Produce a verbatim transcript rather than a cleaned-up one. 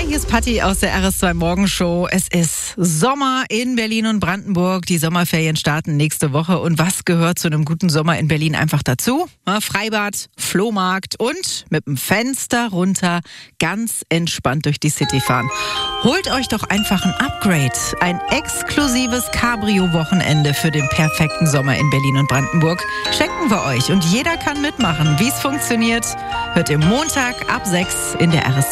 hier ist Patti aus der R S zwei Morgenshow. Es ist Sommer in Berlin und Brandenburg. Die Sommerferien starten nächste Woche. Und was gehört zu einem guten Sommer in Berlin einfach dazu? Freibad, Flohmarkt und mit dem Fenster runter ganz entspannt durch die City fahren. Holt euch doch einfach ein Upgrade. Ein exklusives Cabrio-Wochenende für den perfekten Sommer in Berlin und Brandenburg schenken wir euch. Und jeder kann mitmachen. Wie es funktioniert, hört ihr Montag ab sechs in der R S zwei.